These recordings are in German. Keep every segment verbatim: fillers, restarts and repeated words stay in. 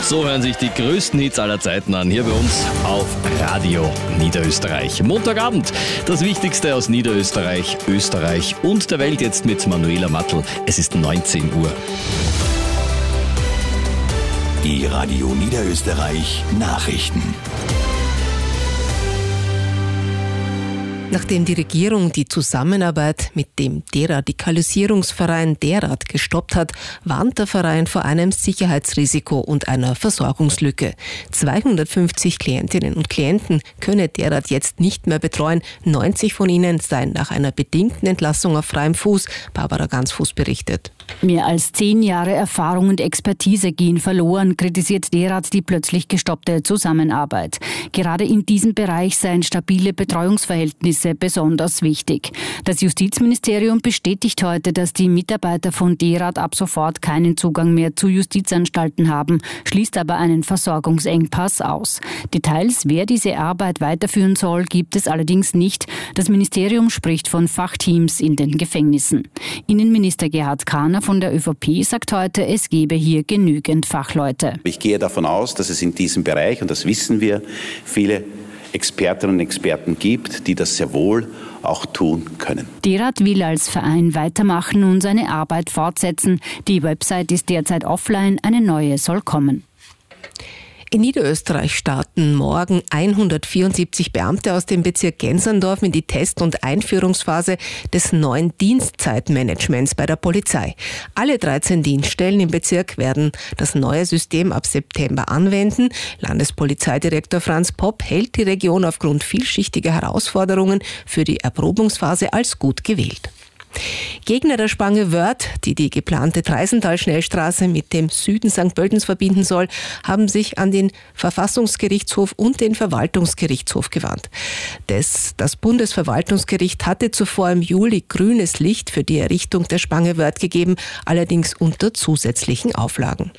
So hören sich die größten Hits aller Zeiten an, hier bei uns auf Radio Niederösterreich. Montagabend, das Wichtigste aus Niederösterreich, Österreich und der Welt jetzt mit Manuela Mattl. Es ist neunzehn Uhr. Die Radio Niederösterreich Nachrichten. Nachdem die Regierung die Zusammenarbeit mit dem Deradikalisierungsverein Derad gestoppt hat, warnt der Verein vor einem Sicherheitsrisiko und einer Versorgungslücke. zweihundertfünfzig Klientinnen und Klienten könne Derad jetzt nicht mehr betreuen. neunzig von ihnen seien nach einer bedingten Entlassung auf freiem Fuß. Barbara Gansfuß berichtet. Mehr als zehn Jahre Erfahrung und Expertise gehen verloren, kritisiert Derad die plötzlich gestoppte Zusammenarbeit. Gerade in diesem Bereich seien stabile Betreuungsverhältnisse besonders wichtig. Das Justizministerium bestätigt heute, dass die Mitarbeiter von Derad ab sofort keinen Zugang mehr zu Justizanstalten haben, schließt aber einen Versorgungsengpass aus. Details, wer diese Arbeit weiterführen soll, gibt es allerdings nicht. Das Ministerium spricht von Fachteams in den Gefängnissen. Innenminister Gerhard Kahner von der ÖVP sagt heute, es gebe hier genügend Fachleute. Ich gehe davon aus, dass es in diesem Bereich, und das wissen wir, viele Expertinnen und Experten gibt, die das sehr wohl auch tun können. Derad will als Verein weitermachen und seine Arbeit fortsetzen. Die Website ist derzeit offline, eine neue soll kommen. In Niederösterreich starten morgen hundertvierundsiebzig Beamte aus dem Bezirk Genserndorf in die Test- und Einführungsphase des neuen Dienstzeitmanagements bei der Polizei. Alle dreizehn Dienststellen im Bezirk werden das neue System ab September anwenden. Landespolizeidirektor Franz Popp hält die Region aufgrund vielschichtiger Herausforderungen für die Erprobungsphase als gut gewählt. Gegner der Spange Wörth, die die geplante Treisental-Schnellstraße mit dem Süden Sankt Pöltens verbinden soll, haben sich an den Verfassungsgerichtshof und den Verwaltungsgerichtshof gewandt. Das, das Bundesverwaltungsgericht hatte zuvor im Juli grünes Licht für die Errichtung der Spange Wörth gegeben, allerdings unter zusätzlichen Auflagen.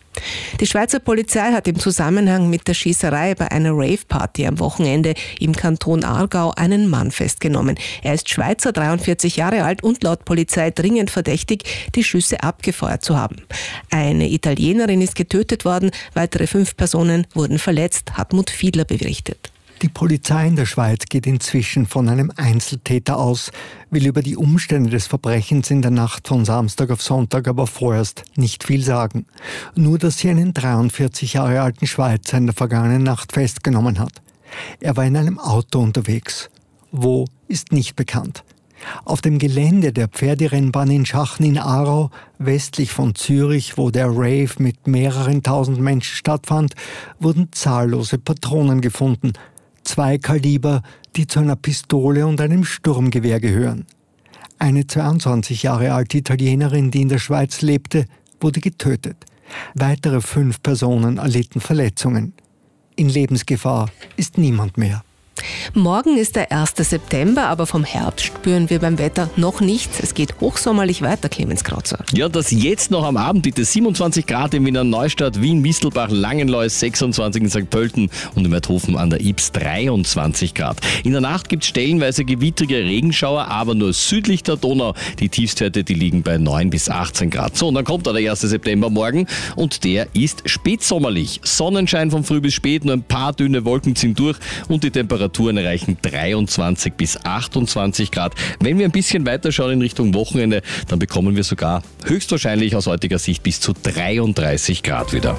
Die Schweizer Polizei hat im Zusammenhang mit der Schießerei bei einer Rave-Party am Wochenende im Kanton Aargau einen Mann festgenommen. Er ist Schweizer, dreiundvierzig Jahre alt und laut Polizei dringend verdächtig, die Schüsse abgefeuert zu haben. Eine Italienerin ist getötet worden, weitere fünf Personen wurden verletzt, Hartmut Fiedler berichtet. Die Polizei in der Schweiz geht inzwischen von einem Einzeltäter aus, will über die Umstände des Verbrechens in der Nacht von Samstag auf Sonntag aber vorerst nicht viel sagen. Nur, dass sie einen dreiundvierzig Jahre alten Schweizer in der vergangenen Nacht festgenommen hat. Er war in einem Auto unterwegs. Wo, ist nicht bekannt. Auf dem Gelände der Pferderennbahn in Schachen in Aarau, westlich von Zürich, wo der Rave mit mehreren tausend Menschen stattfand, wurden zahllose Patronen gefunden. Zwei Kaliber, die zu einer Pistole und einem Sturmgewehr gehören. Eine zweiundzwanzig Jahre alte Italienerin, die in der Schweiz lebte, wurde getötet. Weitere fünf Personen erlitten Verletzungen. In Lebensgefahr ist niemand mehr. Morgen ist der erste September, aber vom Herbst spüren wir beim Wetter noch nichts. Es geht hochsommerlich weiter, Clemens Krauzer. Ja, das jetzt noch am Abend bitte siebenundzwanzig Grad in Wiener Neustadt, Wien, Mistelbach, Langenlois, sechsundzwanzig in Sankt Pölten und in Weidhofen an der Ybbs dreiundzwanzig Grad. In der Nacht gibt es stellenweise gewittrige Regenschauer, aber nur südlich der Donau. Die Tiefstwerte, die liegen bei neun bis achtzehn Grad. So, und dann kommt da der erste September morgen und der ist spätsommerlich. Sonnenschein von früh bis spät, nur ein paar dünne Wolken ziehen durch und die Temperaturen erreichen dreiundzwanzig bis achtundzwanzig Grad. Wenn wir ein bisschen weiter schauen in Richtung Wochenende, dann bekommen wir sogar höchstwahrscheinlich aus heutiger Sicht bis zu dreiunddreißig Grad wieder.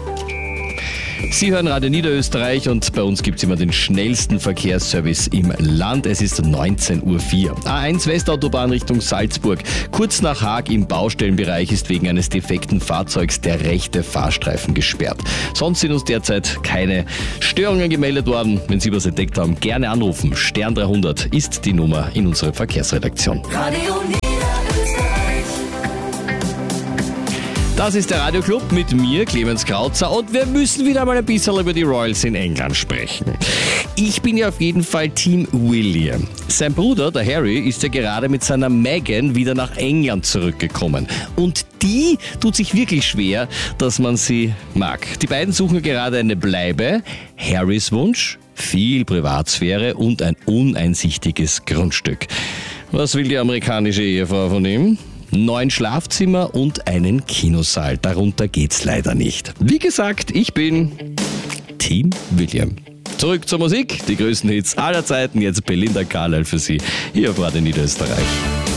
Sie hören Radio Niederösterreich und bei uns gibt es immer den schnellsten Verkehrsservice im Land. Es ist neunzehn Uhr vier. A eins Westautobahn Richtung Salzburg. Kurz nach Haag im Baustellenbereich ist wegen eines defekten Fahrzeugs der rechte Fahrstreifen gesperrt. Sonst sind uns derzeit keine Störungen gemeldet worden. Wenn Sie was entdeckt haben, gerne anrufen. Stern dreihundert ist die Nummer in unserer Verkehrsredaktion. Radio Das ist der Radioclub mit mir, Clemens Krauzer, und wir müssen wieder mal ein bisschen über die Royals in England sprechen. Ich bin ja auf jeden Fall Team William. Sein Bruder, der Harry, ist ja gerade mit seiner Meghan wieder nach England zurückgekommen. Und die tut sich wirklich schwer, dass man sie mag. Die beiden suchen gerade eine Bleibe. Harrys Wunsch? Viel Privatsphäre und ein uneinsichtiges Grundstück. Was will die amerikanische Ehefrau von ihm? neun Schlafzimmer und einen Kinosaal. Darunter geht's leider nicht. Wie gesagt, ich bin Team William. Zurück zur Musik, die größten Hits aller Zeiten, jetzt Belinda Carlisle für Sie, hier auf Radio Niederösterreich.